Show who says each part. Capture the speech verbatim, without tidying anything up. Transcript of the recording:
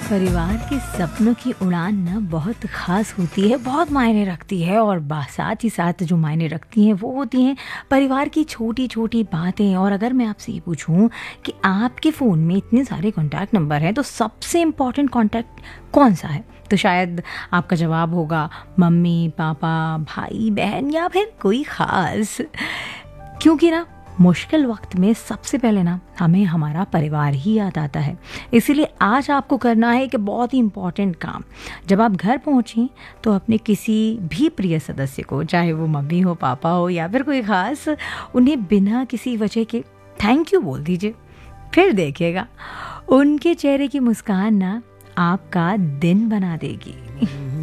Speaker 1: परिवार के सपनों की उड़ान ना बहुत ख़ास होती है, बहुत मायने रखती है और बा साथ ही साथ जो मायने रखती हैं वो होती हैं परिवार की छोटी-छोटी बातें। और अगर मैं आपसे ये पूछूं कि आपके फ़ोन में इतने सारे कॉन्टैक्ट नंबर हैं तो सबसे इम्पोर्टेंट कॉन्टैक्ट कौन सा है? तो शायद आपका जवाब होगा मम्मी, पापा, भाई, बहन या फिर कोई ख़ास। क्योंकि ना मुश्किल वक्त में सबसे पहले ना हमें हमारा परिवार ही याद आता है। इसीलिए आज आपको करना है कि बहुत ही इम्पॉर्टेंट काम। जब आप घर पहुँचें तो अपने किसी भी प्रिय सदस्य को, चाहे वो मम्मी हो, पापा हो या फिर कोई ख़ास, उन्हें बिना किसी वजह के थैंक यू बोल दीजिए। फिर देखिएगा उनके चेहरे की मुस्कान ना आपका दिन बना देगी।